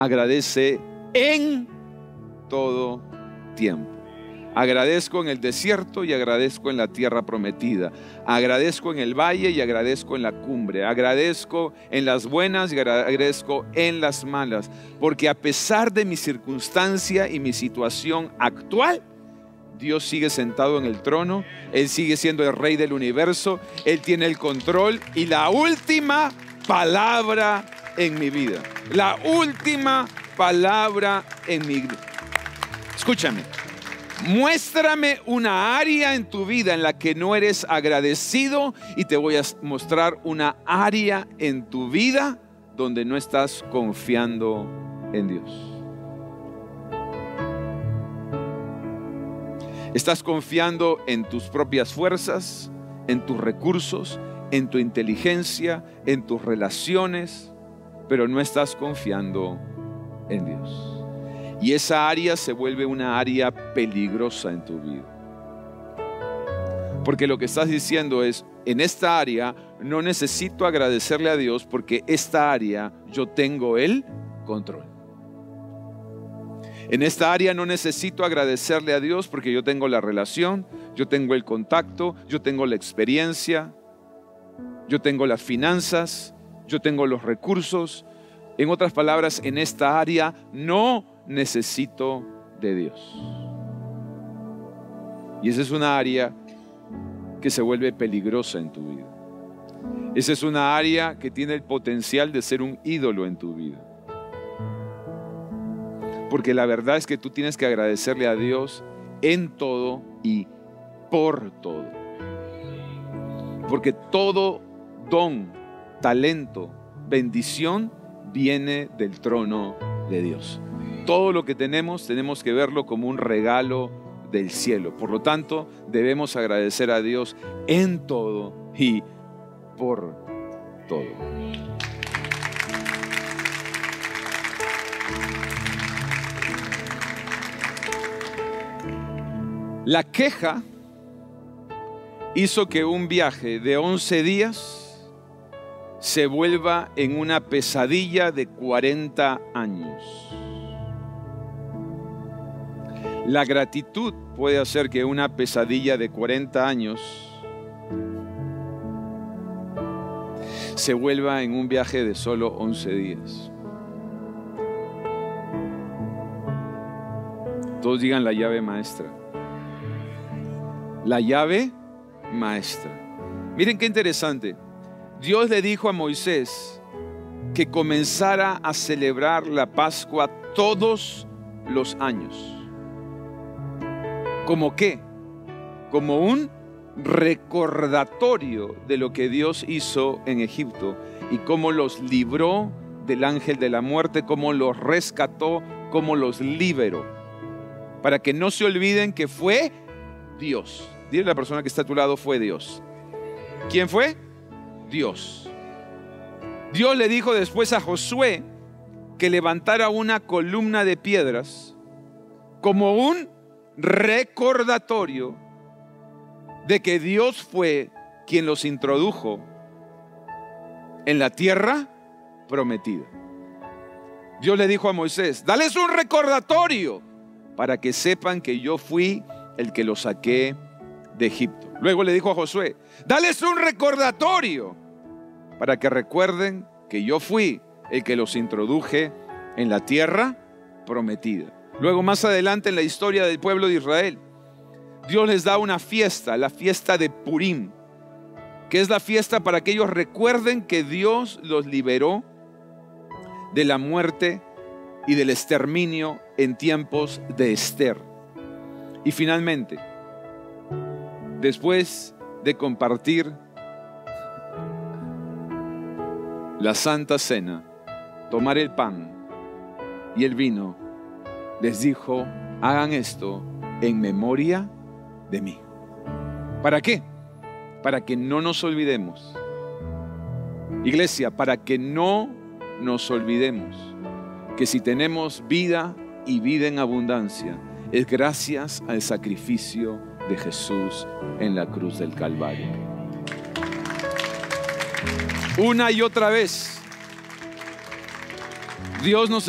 agradece en todo tiempo. Agradezco en el desierto y agradezco en la tierra prometida. Agradezco en el valle y agradezco en la cumbre. Agradezco en las buenas y agradezco en las malas. Porque a pesar de mi circunstancia y mi situación actual, Dios sigue sentado en el trono. Él sigue siendo el rey del universo. Él tiene el control y la última palabra en mi vida. La última palabra en mi vida. Escúchame. Muéstrame una área en tu vida en la que no eres agradecido y te voy a mostrar una área en tu vida donde no estás confiando en Dios. Estás confiando en tus propias fuerzas, en tus recursos, en tu inteligencia, en tus relaciones, pero no estás confiando en Dios. Y esa área se vuelve una área peligrosa en tu vida. Porque lo que estás diciendo es, en esta área no necesito agradecerle a Dios porque esta área yo tengo el control. En esta área no necesito agradecerle a Dios porque yo tengo la relación, yo tengo el contacto, yo tengo la experiencia, yo tengo las finanzas, yo tengo los recursos. En otras palabras, en esta área no necesito de Dios. Y esa es una área que se vuelve peligrosa en tu vida. Esa es una área que tiene el potencial de ser un ídolo en tu vida. Porque la verdad es que tú tienes que agradecerle a Dios en todo y por todo. Porque todo don, talento, bendición viene del trono de Dios. Todo lo que tenemos que verlo como un regalo del cielo. Por lo tanto, debemos agradecer a Dios en todo y por todo. La queja hizo que un viaje de 11 días se vuelva en una pesadilla de 40 años. La gratitud puede hacer que una pesadilla de 40 años se vuelva en un viaje de solo 11 días. Todos digan la llave maestra. La llave maestra. Miren qué interesante. Dios le dijo a Moisés que comenzara a celebrar la Pascua todos los años. ¿Cómo qué? Como un recordatorio de lo que Dios hizo en Egipto y cómo los libró del ángel de la muerte, cómo los rescató, cómo los liberó. Para que no se olviden que fue Dios. Dile a la persona que está a tu lado, fue Dios. ¿Quién fue? Dios. Dios le dijo después a Josué que levantara una columna de piedras como un recordatorio de que Dios fue quien los introdujo en la tierra prometida. Dios le dijo a Moisés, dales un recordatorio para que sepan que yo fui el que los saqué de Egipto. Luego le dijo a Josué, dales un recordatorio para que recuerden que yo fui el que los introduje en la tierra prometida. Luego, más adelante en la historia del pueblo de Israel, Dios les da una fiesta, la fiesta de Purim, que es la fiesta para que ellos recuerden que Dios los liberó de la muerte y del exterminio en tiempos de Esther. Y finalmente, después de compartir la Santa Cena, tomar el pan y el vino, les dijo, hagan esto en memoria de mí. ¿Para qué? Para que no nos olvidemos. Iglesia, para que no nos olvidemos que si tenemos vida y vida en abundancia, es gracias al sacrificio de Jesús en la cruz del Calvario. Una y otra vez, Dios nos